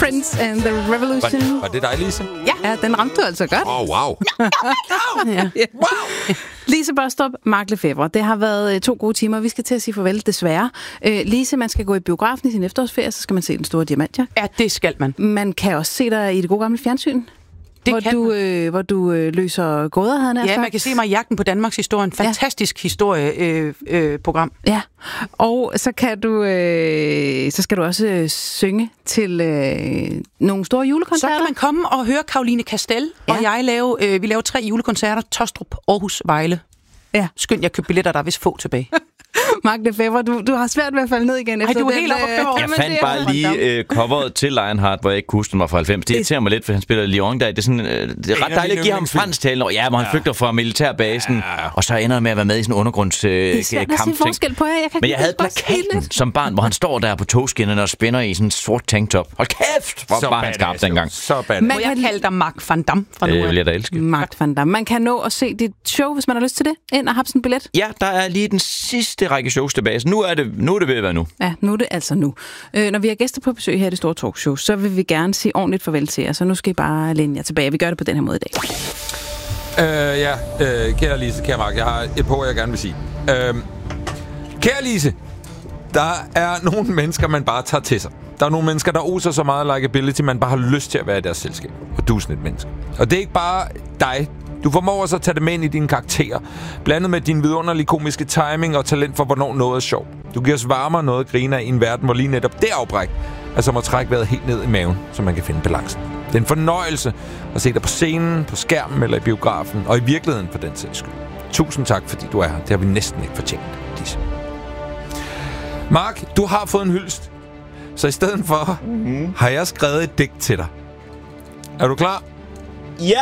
Prince and the Revolution. Var det dig, Lise? Ja, den ramte du altså godt. Wow. Ja. Wow. Lise Baastrup, Mark Lefebvre. Det har været 2 gode timer. Vi skal til at sige farvel, desværre. Lise, man skal gå i biografen i sin efterårsferie, så skal man se Den Store Diamantjagt. Ja, det skal man. Man kan også se dig i det gode gamle fjernsyn. Hvor du løser gåder, havde han sagt. Ja, man kan se mig i Jagten på Danmarks historie. En fantastisk historieprogram. Ja, og så kan du, så skal du også synge til nogle store julekoncerter. Så kan man komme og høre Caroline Kastel, og vi laver 3 julekoncerter. Tostrup, Aarhus, Vejle. Ja. Skynd, jeg købte billetter, der er vist få tilbage. Mark Lefebvre, du har svært ved at falde ned igen efter du er helt oppe at Jeg fandt bare lige coveret til Lionheart, hvor jeg ikke kunne huske den var fra 90. Det irriterer mig lidt, for han spiller Lyon der. Det er, sådan, det er ret dejligt at give ham fransktalende. Ja, hvor han flygter fra militærbasen, og så ender han med at være med i sådan en undergrundskampting. Men jeg havde plakaten som barn, hvor han står der på togskinnerne og spænder i sådan en sort tanktop. Hold kæft, hvor var han skarp dengang. Må jeg kalde dig Mark van Dam fra nu? Det vil jeg da elske. Mark van Dam. Man kan nå at se dit show, hvis man har lyst til det. Ind og have sådan en billet. Ja, der er lige den sidste række shows tilbage. Så nu er det ved at være nu. Ja, nu er det altså nu. Når vi har gæster på besøg her i Det Store Talkshow, så vil vi gerne sige ordentligt farvel til jer. Så nu skal I bare læne jer tilbage. Vi gør det på den her måde i dag. Kære Lise, kære Mark, jeg har et par, jeg gerne vil sige. Kære Lise, der er nogle mennesker, man bare tager til sig. Der er nogle mennesker, der oser så meget likability, man bare har lyst til at være i deres selskab. Og du er sådan et menneske. Og det er ikke bare dig. Du formår også at tage det med ind i dine karakterer, blandet med din vidunderlige komiske timing og talent for, hvornår noget er sjovt. Du giver os varmere noget at grine af i en verden, hvor lige netop det afbræk, altså må trække vejret helt ned i maven, så man kan finde balancen. Det er en fornøjelse at se dig på scenen, på skærmen eller i biografen, og i virkeligheden for den sags skyld. Tusind tak, fordi du er her. Det har vi næsten ikke fortjent, Lise. Mark, du har fået en hyldest. Så i stedet for har jeg skrevet et digt til dig. Er du klar? Ja!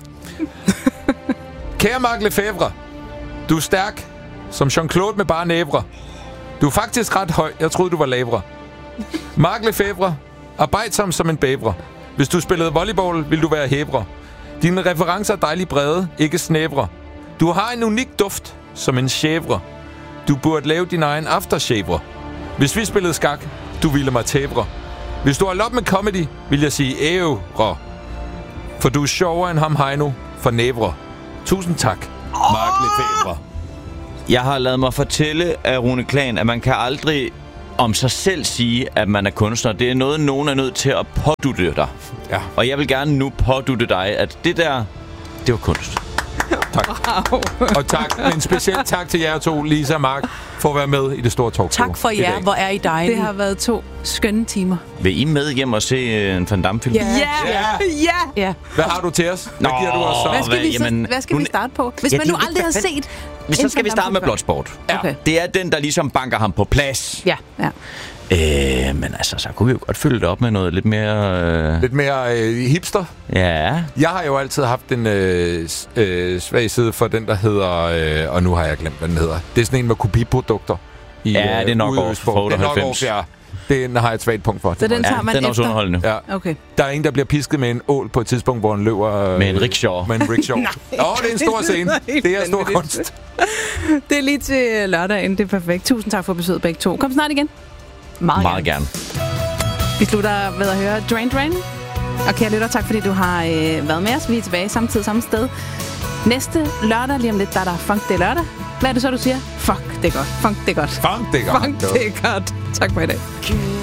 Kære Mark Lefebvre, du er stærk som Jean-Claude med bare nævre. Du er faktisk ret høj. Jeg troede, du var lavere. Mark Lefebvre, arbejdsom som en bævre. Hvis du spillede volleyball, vil du være hævre. Dine referencer er dejligt brede, ikke snævre. Du har en unik duft som en chèvre. Du burde lave din egen aftershave. Hvis vi spillede skak, du ville mig tævre. Hvis du har op med comedy, vil jeg sige ævre. For du er sjovere end ham Heino for nævre. Tusind tak, Mark Lefebvre. Jeg har ladet mig fortælle af Rune Klan, at man kan aldrig om sig selv sige, at man er kunstner. Det er noget, nogen er nødt til at pådutte dig. Ja. Og jeg vil gerne nu pådutte dig, at det der, det var kunst. Tak. Wow. Og tak, men specielt tak til jer to, Lisa og Mark, for at være med i Det Store Talkshow. Tak for jer, hvor er I dejlige. Det har været 2 skønne timer. Vil I med hjem og se en Van Damme-film? Ja. Hvad har du til os? Hvad giver du os så? Hvad skal vi starte på? Hvis man nu aldrig har set... Så skal vi starte med Bloodsport. Ja. Okay. Det er den, der ligesom banker ham på plads. Ja. Men altså, så kunne vi jo godt fylde det op med noget lidt mere... Lidt mere hipster? Ja. Jeg har jo altid haft en svag side for den, der hedder... og nu har jeg glemt, hvad den hedder. Det er sådan en med kopiprodukter. Det er nok over for 98. Den har jeg et svagt punkt for. Så den tager man den er også underholdende. Ja. Okay. Der er en, der bliver pisket med en ål på et tidspunkt, hvor han løber... med en rickshaw. Med en rickshaw. det er en stor scene. Det er stor kunst. Det er lige til lørdagen. Det er perfekt. Tusind tak for besøget begge to. Kom snart igen. Meget gerne. Vi slutter ved at høre Drain Drain. Og kære lytter, tak fordi du har været med os. Vi er tilbage samtidig samme sted. Næste lørdag, lige om lidt, der er der Funk, det er lørdag. Hvad er det så, du siger? Fuck, det er godt. Funk, det er godt. Funk, det er godt. Funk, det er godt. Tak for i dag.